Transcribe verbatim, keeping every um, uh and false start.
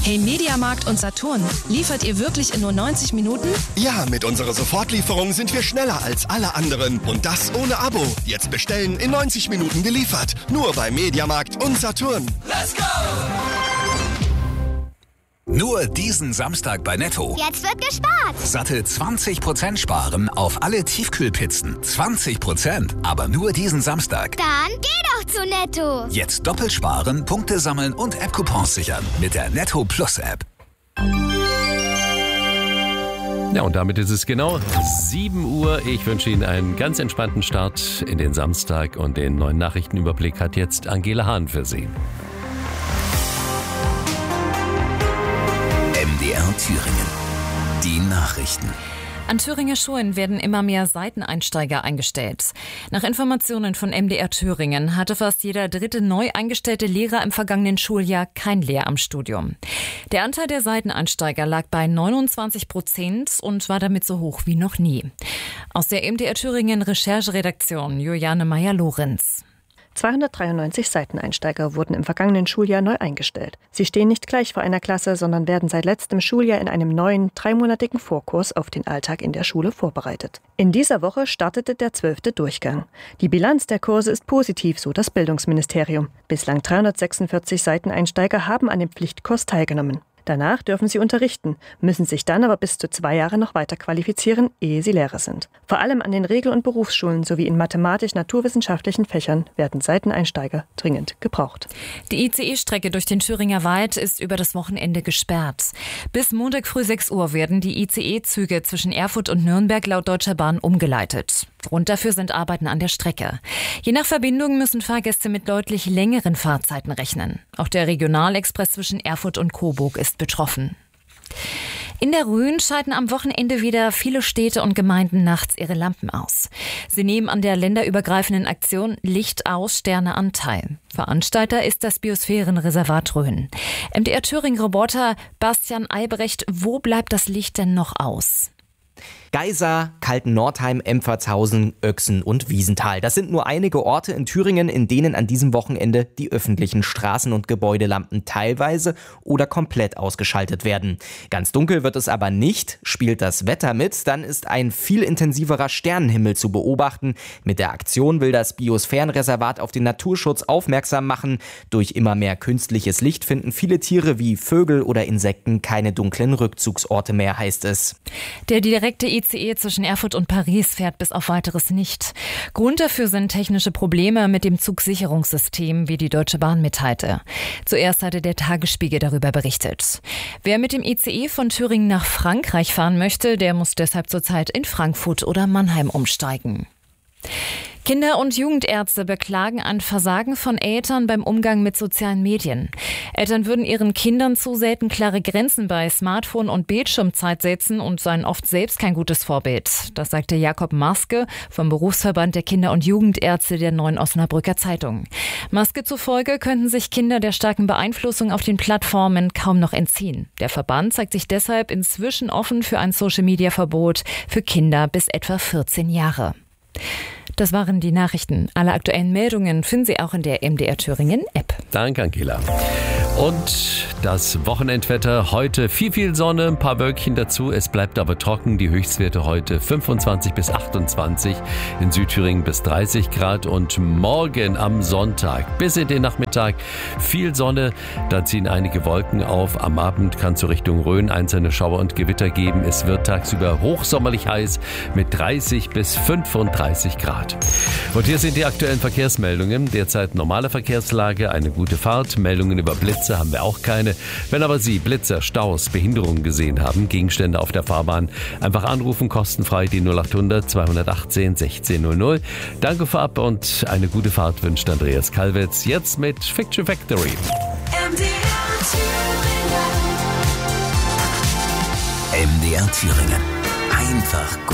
Hey Mediamarkt und Saturn, liefert ihr wirklich in nur neunzig Minuten? Ja, mit unserer Sofortlieferung sind wir schneller als alle anderen. Und das ohne Abo. Jetzt bestellen, in neunzig Minuten geliefert. Nur bei Mediamarkt und Saturn. Let's go! Nur diesen Samstag bei Netto. Jetzt wird gespart. Satte zwanzig Prozent sparen auf alle Tiefkühlpizzen. zwanzig Prozent. Aber nur diesen Samstag. Dann geh doch zu Netto. Jetzt doppelt sparen, Punkte sammeln und App-Coupons sichern. Mit der Netto Plus App. Ja, und damit ist es genau sieben Uhr. Ich wünsche Ihnen einen ganz entspannten Start in den Samstag. Und den neuen Nachrichtenüberblick hat jetzt Angela Hahn für Sie. M D R Thüringen. Die Nachrichten. An Thüringer Schulen werden immer mehr Seiteneinsteiger eingestellt. Nach Informationen von M D R Thüringen hatte fast jeder dritte neu eingestellte Lehrer im vergangenen Schuljahr kein Lehramtsstudium. Der Anteil der Seiteneinsteiger lag bei neunundzwanzig Prozent und war damit so hoch wie noch nie. Aus der M D R Thüringen Rechercheredaktion Juliane Meyer-Lorenz. zweihundertdreiundneunzig Seiteneinsteiger wurden im vergangenen Schuljahr neu eingestellt. Sie stehen nicht gleich vor einer Klasse, sondern werden seit letztem Schuljahr in einem neuen, dreimonatigen Vorkurs auf den Alltag in der Schule vorbereitet. In dieser Woche startete der zwölfte Durchgang. Die Bilanz der Kurse ist positiv, so das Bildungsministerium. Bislang dreihundertsechsundvierzig Seiteneinsteiger haben an dem Pflichtkurs teilgenommen. Danach dürfen sie unterrichten, müssen sich dann aber bis zu zwei Jahre noch weiter qualifizieren, ehe sie Lehrer sind. Vor allem an den Regel- und Berufsschulen sowie in mathematisch-naturwissenschaftlichen Fächern werden Seiteneinsteiger dringend gebraucht. Die I C E-Strecke durch den Thüringer Wald ist über das Wochenende gesperrt. Bis Montag früh sechs Uhr werden die I C E-Züge zwischen Erfurt und Nürnberg laut Deutscher Bahn umgeleitet. Grund dafür sind Arbeiten an der Strecke. Je nach Verbindung müssen Fahrgäste mit deutlich längeren Fahrzeiten rechnen. Auch der Regionalexpress zwischen Erfurt und Coburg ist betroffen. In der Rhön schalten am Wochenende wieder viele Städte und Gemeinden nachts ihre Lampen aus. Sie nehmen an der länderübergreifenden Aktion Licht aus, Sterne an teil. Veranstalter ist das Biosphärenreservat Rhön. M D R Thüringen-Reporter Bastian Albrecht, wo bleibt das Licht denn noch aus? Geisa, Kalten-Nordheim, Empfertshausen, Öchsen und Wiesenthal. Das sind nur einige Orte in Thüringen, in denen an diesem Wochenende die öffentlichen Straßen- und Gebäudelampen teilweise oder komplett ausgeschaltet werden. Ganz dunkel wird es aber nicht. Spielt das Wetter mit, dann ist ein viel intensiverer Sternenhimmel zu beobachten. Mit der Aktion will das Biosphärenreservat auf den Naturschutz aufmerksam machen. Durch immer mehr künstliches Licht finden viele Tiere wie Vögel oder Insekten keine dunklen Rückzugsorte mehr, heißt es. Der direkte I C E zwischen Erfurt und Paris fährt bis auf Weiteres nicht. Grund dafür sind technische Probleme mit dem Zugsicherungssystem, wie die Deutsche Bahn mitteilte. Zuerst hatte der Tagesspiegel darüber berichtet. Wer mit dem I C E von Thüringen nach Frankreich fahren möchte, der muss deshalb zurzeit in Frankfurt oder Mannheim umsteigen. Kinder- und Jugendärzte beklagen ein Versagen von Eltern beim Umgang mit sozialen Medien. Eltern würden ihren Kindern zu selten klare Grenzen bei Smartphone- und Bildschirmzeit setzen und seien oft selbst kein gutes Vorbild. Das sagte Jakob Maske vom Berufsverband der Kinder- und Jugendärzte der Neuen Osnabrücker Zeitung. Maske zufolge könnten sich Kinder der starken Beeinflussung auf den Plattformen kaum noch entziehen. Der Verband zeigt sich deshalb inzwischen offen für ein Social-Media-Verbot für Kinder bis etwa vierzehn Jahre. Das waren die Nachrichten. Alle aktuellen Meldungen finden Sie auch in der M D R Thüringen App. Danke, Angela. Und das Wochenendwetter heute viel, viel Sonne, ein paar Wölkchen dazu. Es bleibt aber trocken. Die Höchstwerte heute fünfundzwanzig bis achtundzwanzig, in Südthüringen bis dreißig Grad. Und morgen am Sonntag bis in den Nachmittag viel Sonne. Da ziehen einige Wolken auf. Am Abend kann es so Richtung Rhön einzelne Schauer und Gewitter geben. Es wird tagsüber hochsommerlich heiß mit dreißig bis fünfunddreißig Grad. Und hier sind die aktuellen Verkehrsmeldungen. Derzeit normale Verkehrslage, eine gute Fahrt. Meldungen über Blitze haben wir auch keine. Wenn aber Sie Blitzer, Staus, Behinderungen gesehen haben, Gegenstände auf der Fahrbahn, einfach anrufen, kostenfrei die null achthundert zweihundertachtzehn sechzehn null null. Danke vorab und eine gute Fahrt wünscht Andreas Kalwitz. Jetzt mit Fiction Factory. M D R Thüringen. M D R Thüringen. Einfach gut.